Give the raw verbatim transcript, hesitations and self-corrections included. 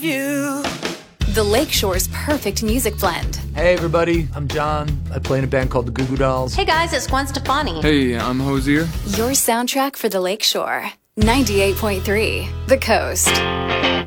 You. The Lakeshore's perfect music blend. Hey everybody, I'm John. I play in a band called the Goo Goo Dolls. Hey guys, it's Gwen Stefani. Hey, I'm Hosier. Your soundtrack for the Lakeshore. ninety-eight point three, The Coast.